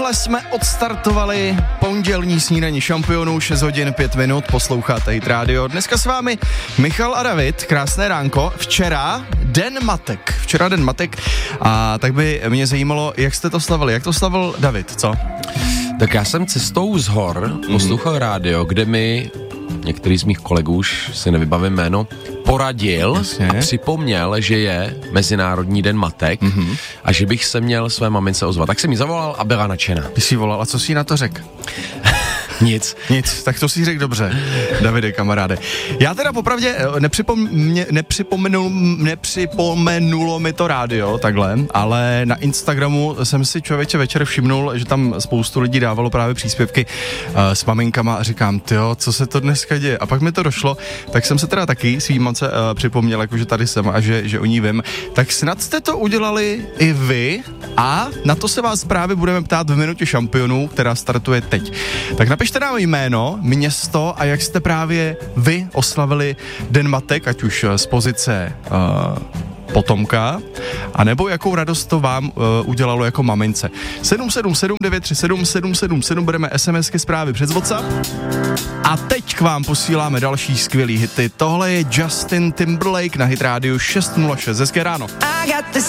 Takhle jsme odstartovali pondělní snídaní šampionů, 6 hodin 5 minut, posloucháte Hit Radio. Dneska s vámi Michal a David, krásné ránko. Včera Den matek a tak by mě zajímalo, jak jste to slavili, jak to slavil David, co? Tak já jsem cestou z hor poslouchal rádio, kde mi některý z mých kolegů, už si nevybavím jméno, poradil a připomněl, že je Mezinárodní den matek a že bych se měl své mamince ozvat. Tak jsem jí zavolal a byla nadšená. Ty jsi volal a co jsi jí na to řekl? Nic, tak to si řekl dobře, Davide, kamaráde. Já teda popravdě nepřipomenulo mi to rádio, takhle, ale na Instagramu jsem si člověče večer všimnul, že tam spoustu lidí dávalo právě příspěvky s maminkama a říkám, tyjo, co se to dneska děje? A pak mi to došlo, tak jsem se teda taky svým mamce připomněl, jakože tady jsem a že o ní vím. Tak snad jste to udělali i vy a na to se vás právě budeme ptát v minutě šampionů, která startuje teď. Tak napište nám jméno, město a jak jste právě vy oslavili Den matek, ať už z pozice potomka, a nebo jakou radost to vám udělalo jako mamince. 777 937 777 budeme SMSky zprávy přes WhatsApp. A teď k vám posíláme další skvělý hity. Tohle je Justin Timberlake na Hit Radio 606. Hezké ráno.